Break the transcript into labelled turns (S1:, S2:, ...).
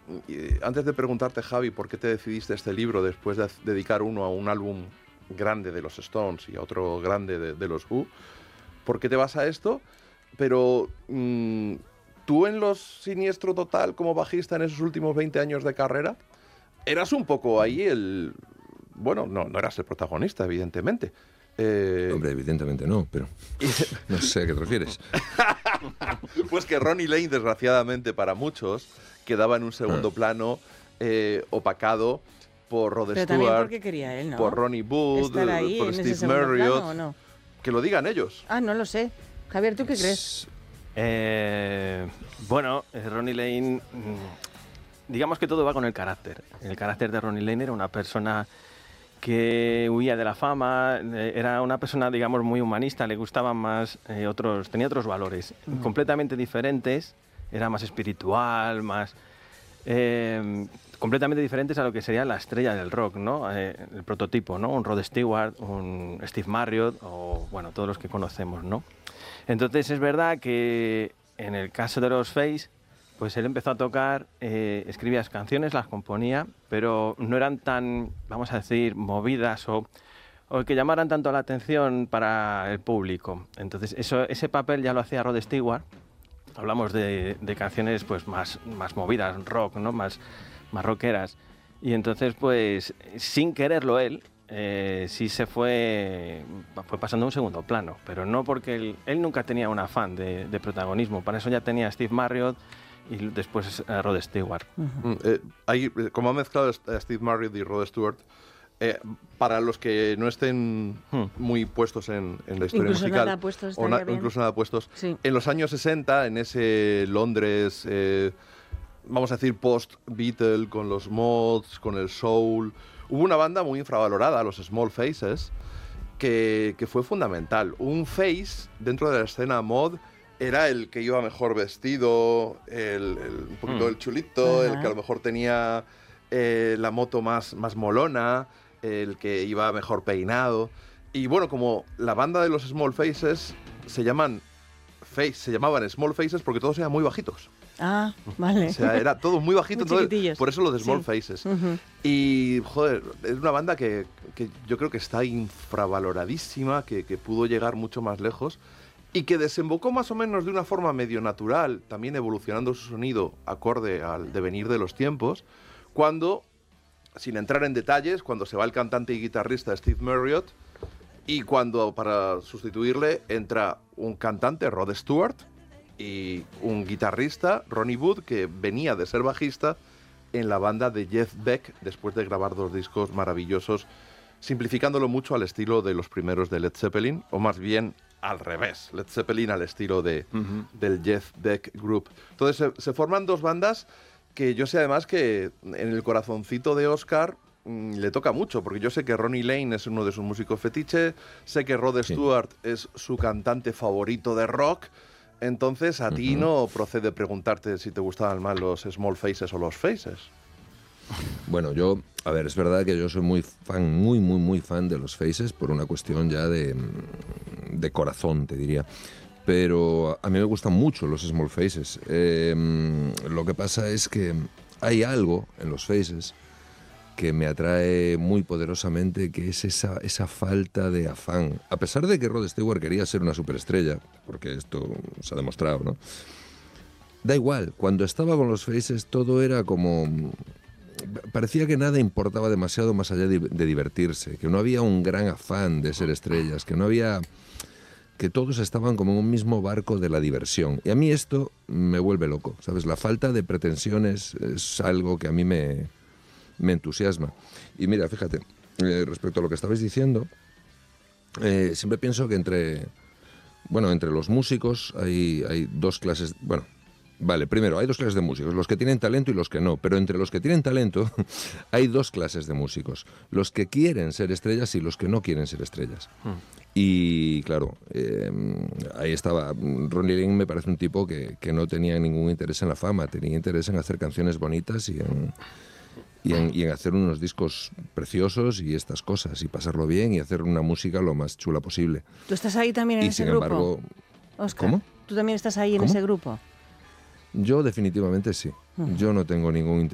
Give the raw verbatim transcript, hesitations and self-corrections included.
S1: eh, antes de preguntarte, Javi, por qué te decidiste este libro después de dedicar uno a un álbum grande de los Stones y a otro grande de, de los Who, ¿por qué te vas a esto? Pero mmm, tú en los Siniestro Total como bajista en esos últimos veinte años de carrera, eras un poco ahí el... Bueno, no, no eras el protagonista, evidentemente.
S2: Eh... Hombre, evidentemente no, pero no sé a qué te refieres.
S1: Pues que Ronnie Lane, desgraciadamente para muchos, quedaba en un segundo ah. plano, eh, opacado por Rod
S3: pero
S1: Stewart,
S3: porque quería él, ¿no?
S1: por Ronnie Wood,
S3: ahí,
S1: por Steve Marriott. ¿O no? Que lo digan ellos.
S3: Ah, no lo sé. Javier, ¿tú qué crees?
S4: Eh, bueno, Ronnie Lane, digamos que todo va con el carácter. El carácter de Ronnie Lane era una persona que huía de la fama, era una persona, digamos, muy humanista, le gustaban más eh, otros, tenía otros valores mm. completamente diferentes, era más espiritual, más eh, completamente diferentes a lo que sería la estrella del rock, ¿no? Eh, el prototipo, ¿no? Un Rod Stewart, un Steve Marriott o, bueno, todos los que conocemos, ¿no? Entonces es verdad que en el caso de los Face, pues él empezó a tocar, eh, escribía canciones, las componía, pero no eran tan, vamos a decir, movidas o, o que llamaran tanto la atención para el público. Entonces eso, ese papel ya lo hacía Rod Stewart. Hablamos de, de canciones pues más, más movidas, rock, ¿no? Más, más rockeras. Y entonces, pues, sin quererlo él, eh, sí se fue, fue pasando a un segundo plano. Pero no porque él, él nunca tenía un afán de, de protagonismo. Para eso ya tenía a Steve Marriott y después a Rod Stewart.
S1: Uh-huh. eh, hay, como ha mezclado a Steve Marriott y Rod Stewart, eh, para los que no estén hmm. muy puestos en, en la historia
S3: incluso
S1: musical,
S3: nada puestos,
S1: o na, incluso nada puestos,
S3: sí.
S1: en los años sesenta, en ese Londres, eh, vamos a decir post-Beatle, con los mods, con el soul, hubo una banda muy infravalorada, los Small Faces, que, que fue fundamental. Un face dentro de la escena mod era el que iba mejor vestido, el, el, un poquito mm. el chulito, uh-huh. el que a lo mejor tenía eh, la moto más, más molona, el que iba mejor peinado. Y bueno, como la banda de los Small Faces se llaman face, se llamaban Small Faces porque todos eran muy bajitos.
S3: Ah, vale.
S1: O sea, era todo muy bajito,
S3: muy
S1: entonces, por eso lo de Small sí. Faces.
S3: Uh-huh.
S1: Y, joder, es una banda que, que yo creo que está infravaloradísima, que, que pudo llegar mucho más lejos y que desembocó más o menos de una forma medio natural, también evolucionando su sonido acorde al devenir de los tiempos, cuando, sin entrar en detalles, cuando se va el cantante y guitarrista Steve Marriott y cuando, para sustituirle, entra un cantante, Rod Stewart, y un guitarrista, Ronnie Wood, que venía de ser bajista en la banda de Jeff Beck después de grabar dos discos maravillosos, simplificándolo mucho al estilo de los primeros de Led Zeppelin, o más bien al revés, Led Zeppelin al estilo de, uh-huh. del Jeff Beck Group. Entonces se, se forman dos bandas que yo sé además que en el corazoncito de Oscar mmm, le toca mucho, porque yo sé que Ronnie Lane es uno de sus músicos fetiche, sé que Rod sí. Stewart es su cantante favorito de rock. Entonces, a uh-huh. ti no procede preguntarte si te gustaban más los Small Faces o los Faces.
S2: Bueno, yo, a ver, es verdad que yo soy muy fan, muy, muy, muy fan de los Faces por una cuestión ya de, de corazón, te diría. Pero a mí me gustan mucho los Small Faces. Eh, lo que pasa es que hay algo en los Faces que me atrae muy poderosamente, que es esa, esa falta de afán. A pesar de que Rod Stewart quería ser una superestrella, porque esto se ha demostrado, ¿no? Da igual, cuando estaba con los Faces todo era como... Parecía que nada importaba demasiado más allá de, de divertirse, que no había un gran afán de ser estrellas, que no había... que todos estaban como en un mismo barco de la diversión. Y a mí esto me vuelve loco, ¿sabes? La falta de pretensiones es algo que a mí me... me entusiasma. Y mira, fíjate, eh, respecto a lo que estabais diciendo, eh, siempre pienso que entre, bueno, entre los músicos hay, hay dos clases, bueno, vale, primero, hay dos clases de músicos, los que tienen talento y los que no, pero entre los que tienen talento hay dos clases de músicos, los que quieren ser estrellas y los que no quieren ser estrellas. Hmm. Y claro, eh, ahí estaba, Ronnie Lane me parece un tipo que, que no tenía ningún interés en la fama, tenía interés en hacer canciones bonitas y en... Y en, y en hacer unos discos preciosos y estas cosas, y pasarlo bien y hacer una música lo más chula posible.
S3: ¿Tú estás ahí también en
S2: y
S3: ese
S2: sin
S3: grupo,
S2: embargo,
S3: Oscar?
S2: ¿Cómo?
S3: ¿Tú también estás ahí en
S2: ¿Cómo?
S3: ese grupo?
S2: Yo definitivamente sí. Uh-huh. Yo no tengo ningún interés.